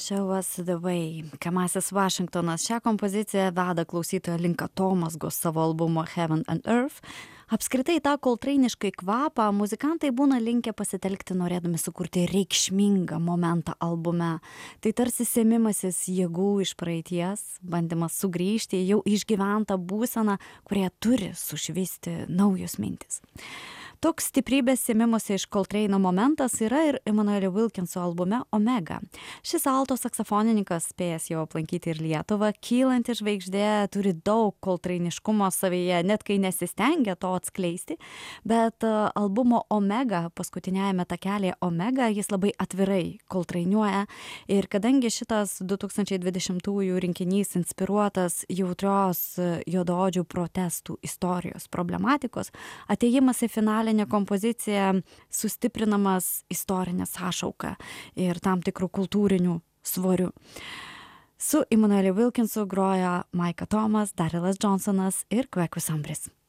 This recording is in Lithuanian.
Show Us the Way. Kamasis Vašingtonas šią kompoziciją veda klausytojo link atomazgos savo albumo Heaven and Earth. Apskritai tą koltrainiškai kvapą muzikantai būna linkę pasitelkti norėdami sukurti reikšmingą momentą albume. Tai tarsi sėmimasis jėgų iš praeities, bandymas sugrįžti į jau išgyventą būseną, kurie turi sušvisti naujos mintis. Toks stiprybės sėmimosi iš Coltrane'o momentas yra ir Emanuelio Wilkinso albume Omega. Šis alto saksofonininkas, spėjęs jau aplankyti ir Lietuvą, kylanti žvaigždė, turi daug koltrainiškumo savyje, net kai nesistengia to atskleisti, bet albumo Omega, paskutiniajame takelėje Omega, jis labai atvirai koltrainiuoja ir kadangi šitas 2020-ųjų rinkinys inspiruotas jautrios juodaodžių protestų istorijos problematikos, atėjimas į finalinę kompozicija sustiprinamas istorinė sąšauka ir tam tikrų kultūrinių svorių. Su Emanueliu Wilkinsu groja Micah Thomas, Darylas Johnsonas ir Kvekus Ambris.